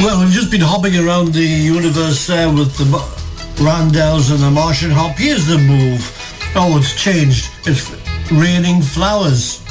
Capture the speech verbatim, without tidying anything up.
Well, we've just been hopping around the universe there with the Randells and the Martian Hop. Here's the move. Oh, it's changed. It's raining flowers.